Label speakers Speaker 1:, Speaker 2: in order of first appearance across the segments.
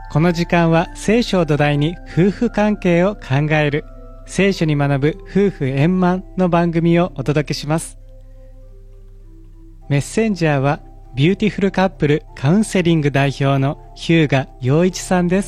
Speaker 1: この時間は聖書を土台に夫婦関係を考える聖書に学ぶ夫婦円満の番組をお届けします。メッセンジャーはビューティフルカップルカウンセリング代表の日向陽一さんです。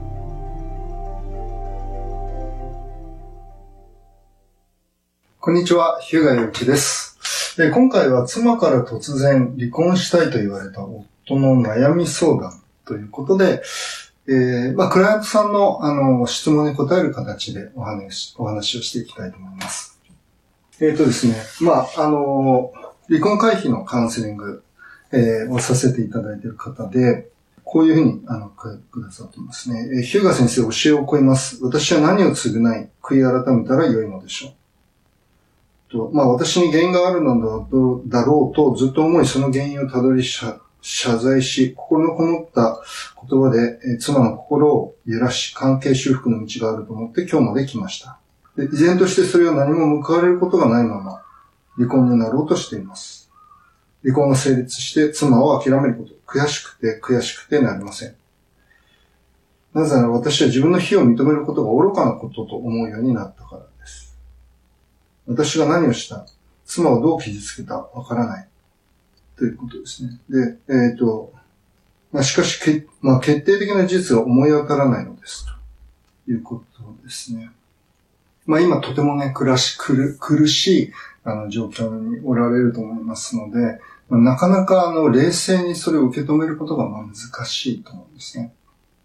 Speaker 2: こんにちは、日向陽一です。今回は妻から突然離婚したいと言われた夫の悩み相談ということで、クライアントさんの、質問に答える形でお話をしていきたいと思います。ですね、離婚回避のカウンセリング、をさせていただいている方で、こういうふうに書いてくださっていますね。日向先生、教えを請います。私は何を償い、悔い改めたらよいのでしょう。私に原因があるのだろうとずっと思い、その原因をたどり謝罪し、心のこもった言葉で、妻の心を揺らし、関係修復の道があると思って今日まで来ました。で、依然としてそれは何も報われることがないまま、離婚になろうとしています。離婚が成立して妻を諦めること、悔しくてなりません。なぜなら私は自分の非を認めることが愚かなことと思うようになったからです。私が何をした、妻をどう傷つけた、わからない。ということですね。で、しかし、決定的な事実が思い当たらないのです。ということですね。今とてもね、苦しい、状況におられると思いますので、なかなか、冷静にそれを受け止めることが、難しいと思うんですね。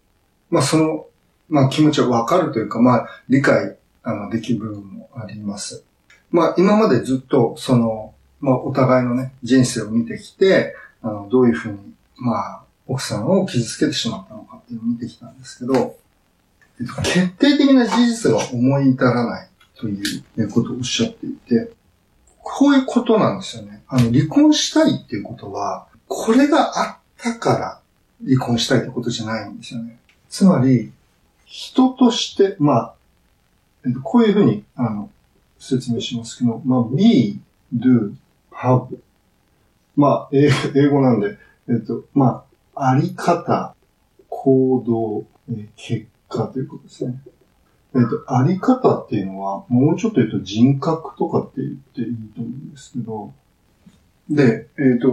Speaker 2: 気持ちはわかるというか、理解、できる部分もあります。今までずっと、お互いのね、人生を見てきて、どういうふうに、奥さんを傷つけてしまったのかっていうのを見てきたんですけど、決定的な事実が思い至らないということをおっしゃっていて、こういうことなんですよね。離婚したいっていうことは、これがあったから離婚したいってことじゃないんですよね。つまり、人として、こういうふうに、説明しますけど、be, do, have. 英語なんで、あり方、行動、結果ということですね。あり方っていうのは、もうちょっと言うと人格とかって言っていいと思うんですけど、で、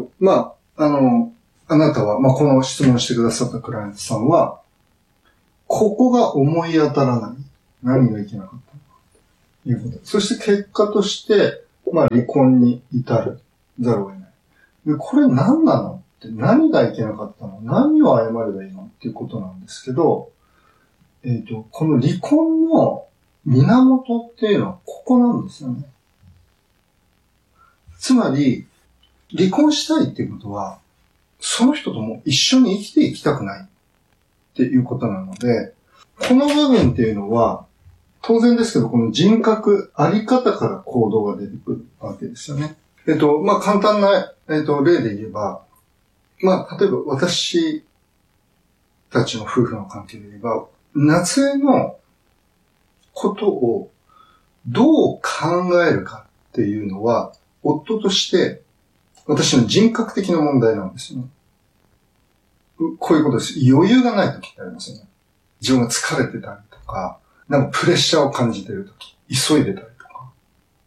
Speaker 2: あなたは、この質問してくださったクライアントさんは、ここが思い当たらない。何がいけなかったのかということ。そして結果として、離婚に至るざるを得ない。で、これ何なのって、何がいけなかったの？何を謝ればいいのっていうことなんですけど、この離婚の源っていうのはここなんですよね。つまり、離婚したいっていうことは、その人とも一緒に生きていきたくないっていうことなので、この部分っていうのは、当然ですけど、この人格、あり方から行動が出てくるわけですよね。簡単な、例で言えば、例えば私たちの夫婦の関係で言えば、夏江のことをどう考えるかっていうのは、夫として私の人格的な問題なんですよね。こういうことです。余裕がない時ってありますよね。自分が疲れてたりとか、プレッシャーを感じてる時、急いでたりとか。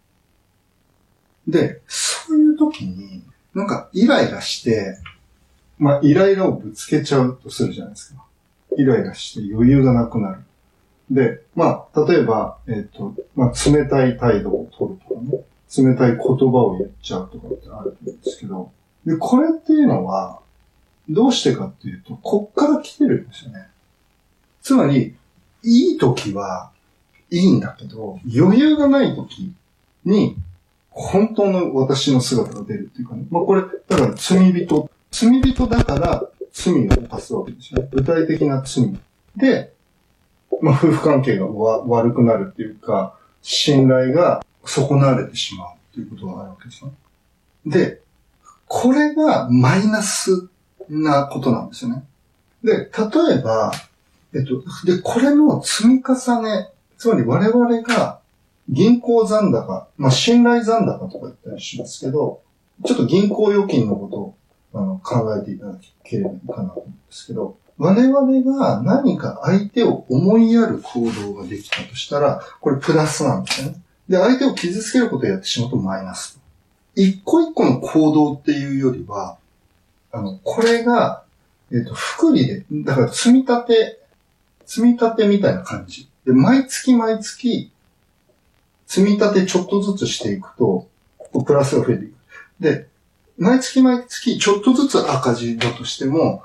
Speaker 2: で、そういう時に、イライラして、イライラをぶつけちゃうとするじゃないですか。イライラして余裕がなくなる。で、例えば、冷たい態度を取るとかね、冷たい言葉を言っちゃうとかってあるんですけど、で、これっていうのは、どうしてかっていうと、こっから来てるんですよね。つまり、いい時はいいんだけど、余裕がない時に、本当の私の姿が出るっていうかね。これ、だから罪人だから罪を犯すわけですよね。具体的な罪。で、夫婦関係が悪くなるっていうか、信頼が損なわれてしまうっていうことがあるわけですよね。で、これがマイナスなことなんですよね。で、例えば、これの積み重ね、つまり我々が銀行残高、信頼残高とか言ったりしますけど、ちょっと銀行預金のことを考えていただければいいかなと思うんですけど、 我々が何か相手を思いやる行動ができたとしたら、これプラスなんですよね。で、相手を傷つけることをやってしまうとマイナス。一個一個の行動っていうよりは、これが、複利で、だから積み立てみたいな感じ。で、毎月毎月、積み立てちょっとずつしていくと、プラスが増えていく。で、毎月毎月ちょっとずつ赤字だとしても、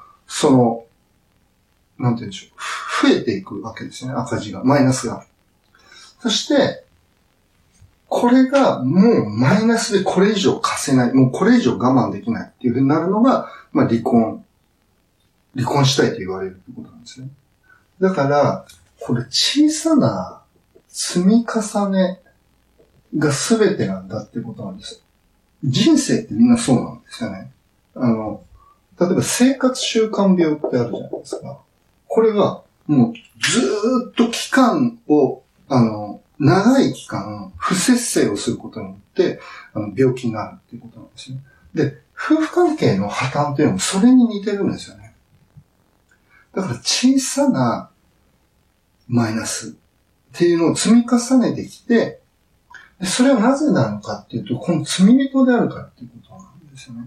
Speaker 2: なんて言うんでしょう。増えていくわけですね、赤字が。マイナスが。そして、これがもうマイナスでこれ以上貸せない。もうこれ以上我慢できないっていう風になるのが、まあ離婚したいと言われるということなんですね。だから、これ小さな積み重ねが全てなんだっていうことなんです。人生ってみんなそうなんですよね。例えば生活習慣病ってあるじゃないですか。これはもうずーっと期間を、長い期間不節制をすることによって病気になるっていうことなんですね。で、夫婦関係の破綻っていうのもそれに似てるんですよね。だから小さなマイナスっていうのを積み重ねてきて、それはなぜなのかっていうと、この罪人であるからっていうことなんですよね。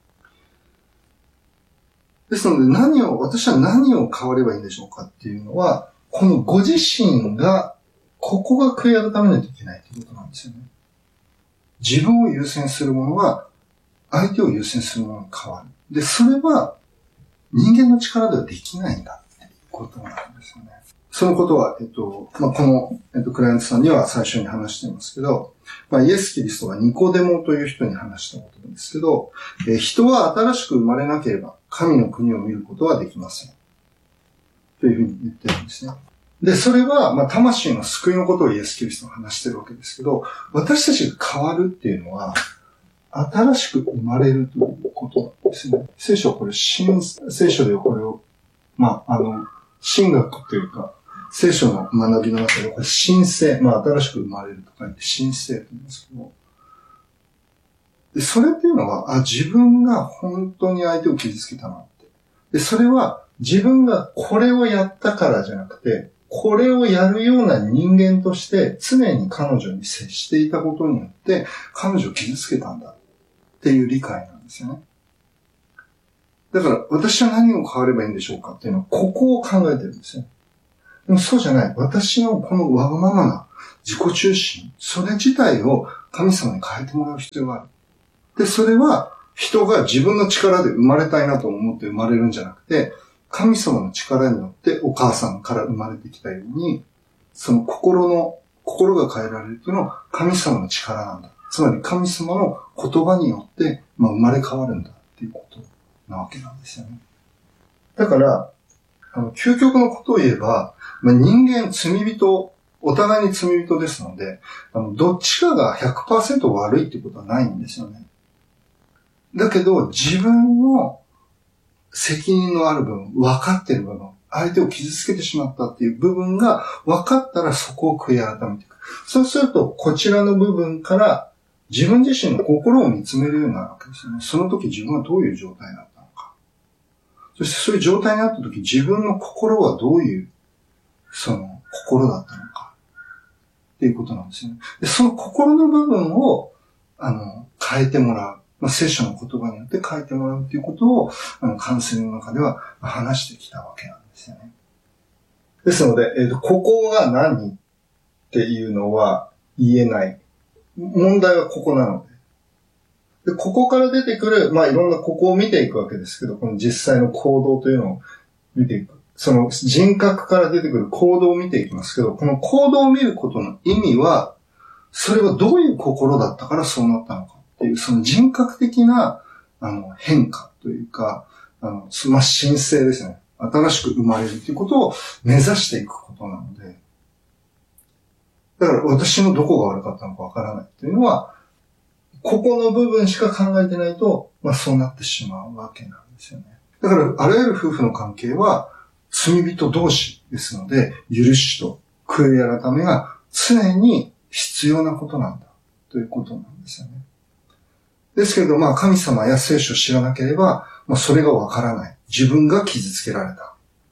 Speaker 2: ですので私は何を変わればいいんでしょうかっていうのは、このご自身が、ここが悔い改めないといけないということなんですよね。自分を優先するものが、相手を優先するものに変わる。で、それは人間の力ではできないんだっていうことなんですよね。そのことは、この、クライアントさんには最初に話していますけど、イエス・キリストがニコデモという人に話したことなんですけど、人は新しく生まれなければ神の国を見ることはできません。というふうに言ってるんですね。で、それは、魂の救いのことをイエス・キリストが話してるわけですけど、私たちが変わるっていうのは、新しく生まれるということなんですね。聖書はこれ、聖書ではこれを、神学というか、聖書の学びの中でこれ新生、新しく生まれると書いて新生と言いますけど、で、それっていうのは、自分が本当に相手を傷つけたなって。で、それは自分がこれをやったからじゃなくて、これをやるような人間として常に彼女に接していたことによって彼女を傷つけたんだっていう理解なんですよね。だから私は何を変わればいいんでしょうかっていうのはここを考えてるんですよ。でもそうじゃない。私のこのわがままな自己中心、それ自体を神様に変えてもらう必要がある。で、それは人が自分の力で生まれたいなと思って生まれるんじゃなくて、神様の力によってお母さんから生まれてきたように、その心が変えられるというのは神様の力なんだ。つまり神様の言葉によって、生まれ変わるんだっていうことなわけなんですよね。だから、究極のことを言えば、人間お互いに罪人ですので、どっちかが 100% 悪いってことはないんですよね。だけど、自分の責任のある部分、分かっている部分、相手を傷つけてしまったっていう部分が分かったらそこを悔い改めていく。そうすると、こちらの部分から自分自身の心を見つめるようになるわけですよね。その時自分はどういう状態だったのか。そしてそういう状態になった時、自分の心はどういう心だったのか。っていうことなんですよね。で、その心の部分を、変えてもらう。聖書の言葉によって変えてもらうということを、カウンセリングの中では話してきたわけなんですよね。ですので、ここが何っていうのは言えない。問題はここなので。で、ここから出てくる、いろんなここを見ていくわけですけど、この実際の行動というのを見ていく。その人格から出てくる行動を見ていきますけど、この行動を見ることの意味は、それはどういう心だったからそうなったのかっていう、その人格的な、変化というか、神聖ですね。新しく生まれるということを目指していくことなので、だから私のどこが悪かったのかわからないっていうのは、ここの部分しか考えてないと、そうなってしまうわけなんですよね。だから、あらゆる夫婦の関係は、罪人同士ですので、許しと悔い改めが常に必要なことなんだということなんですよね。ですけれど、神様や聖書を知らなければ、それがわからない。自分が傷つけられた。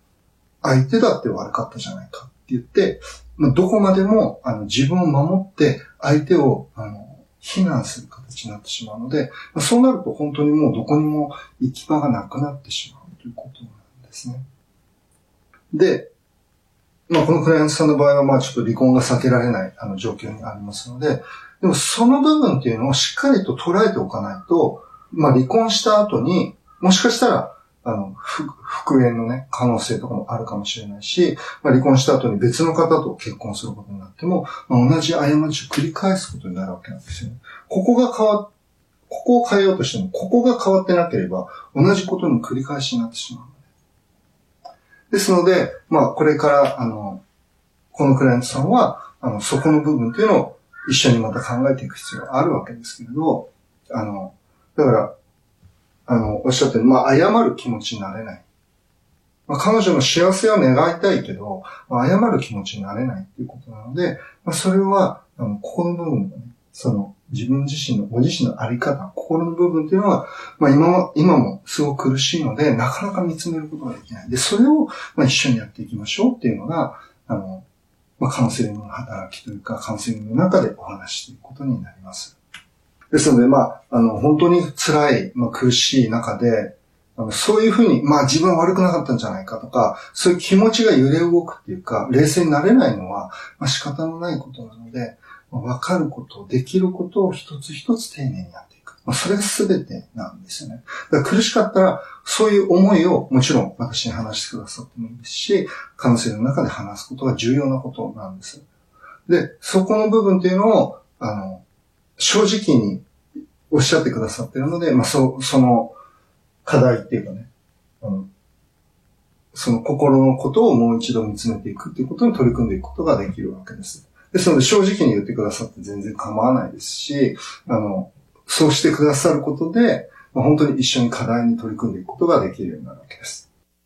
Speaker 2: 相手だって悪かったじゃないかって言って、どこまでも自分を守って相手を非難する形になってしまうので、そうなると本当にもうどこにも行き場がなくなってしまうということなんですね。で、このクライアントさんの場合はちょっと離婚が避けられない状況にありますので、でもその部分っていうのをしっかりと捉えておかないと、離婚した後にもしかしたら復縁のね、可能性とかもあるかもしれないし、離婚した後に別の方と結婚することになっても、同じ過ちを繰り返すことになるわけなんですよね。ここを変えようとしても、ここが変わってなければ、同じことの繰り返しになってしまう。ですので、これから、このクライアントさんは、そこの部分っていうのを一緒にまた考えていく必要があるわけですけれど、だから、おっしゃったように、謝る気持ちになれない。彼女の幸せは願いたいけど、謝る気持ちになれないっていうことなので、それは、ここの部分がね、自分自身の、ご自身のあり方、心の部分っていうのは、今もすごく苦しいので、なかなか見つめることができない。で、それを、一緒にやっていきましょうっていうのが、カウンセリングの働きというか、カウンセリングの中でお話していくことになります。ですので、本当に辛い、苦しい中で、そういうふうに、自分は悪くなかったんじゃないかとか、そういう気持ちが揺れ動くっていうか、冷静になれないのは、仕方のないことなので、わかること、できることを一つ一つ丁寧にやっていく。それが全てなんですよね。だから苦しかったら、そういう思いをもちろん私に話してくださってもいいですし、カウンセリングの中で話すことが重要なことなんです。で、そこの部分っていうのを、正直におっしゃってくださっているので、その課題っていうかね、その心のことをもう一度見つめていくっていうことに取り組んでいくことができるわけです。ですので正直に言ってくださって全然構わないですし、そうしてくださることで、本当に一緒に課題に取り組んでいくことができるようになるわけです。